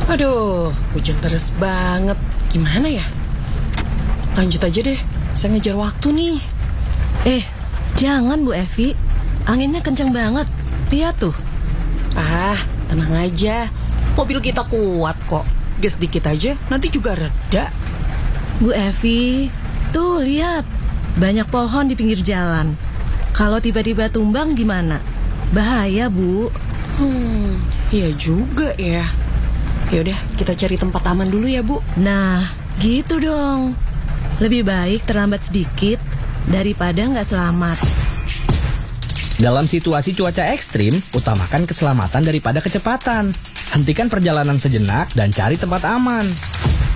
Aduh, hujan deras banget. Gimana ya? Lanjut aja deh, saya ngejar waktu nih. Jangan Bu Evi, anginnya kencang banget. Lihat tuh. Tenang aja. Mobil kita kuat kok. Gas dikit aja, nanti juga reda. Bu Evi, tuh lihat. Banyak pohon di pinggir jalan. Kalau tiba-tiba tumbang gimana? Bahaya, Bu. Iya juga ya. Yaudah, kita cari tempat aman dulu ya, Bu. Nah, gitu dong. Lebih baik terlambat sedikit daripada nggak selamat. Dalam situasi cuaca ekstrim, utamakan keselamatan daripada kecepatan. Hentikan perjalanan sejenak dan cari tempat aman.